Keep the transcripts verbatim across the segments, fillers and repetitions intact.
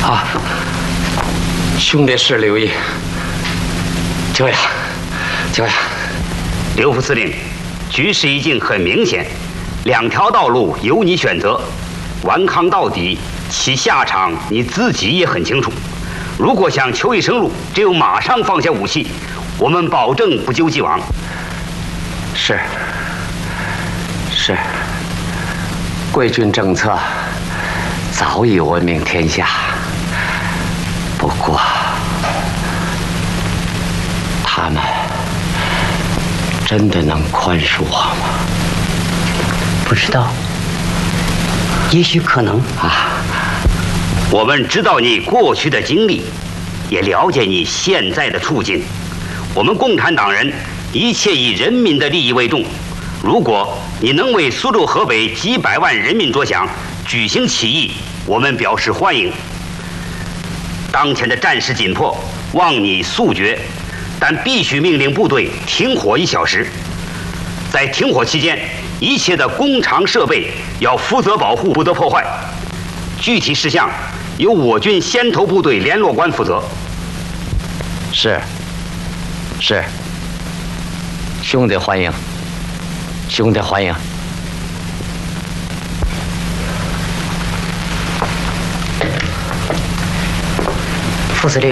啊，兄弟是刘毅。就呀，就呀。 刘副司令，局势已经很明显，两条道路由你选择，顽抗到底，其下场你自己也很清楚。如果想求一生路，只有马上放下武器，我们保证不究既往。 是。是。贵军政策早已闻名天下，不过他们真的能宽恕我吗？ 不知道，也许可能啊。我们知道你过去的经历，也了解你现在的处境。我们共产党人一切以人民的利益为重。如果你能为苏州、河北几百万人民着想，举行起义，我们表示欢迎。当前的战事紧迫，望你速决，但必须命令部队停火一小时。在停火期间，一切的工厂设备要负责保护，不得破坏。具体事项由我军先头部队联络官负责。 是。是。兄弟欢迎。兄弟欢迎。 副司令，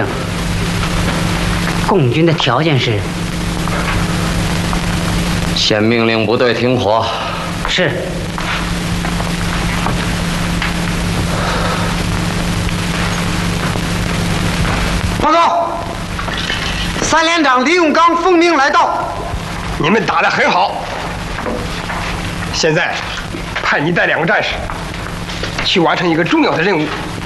共军的条件是？ 先命令部队停火。 是。 报告，三连长李永刚奉命来到。 你们打得很好。现在派你带两个战士去完成一个重要的任务。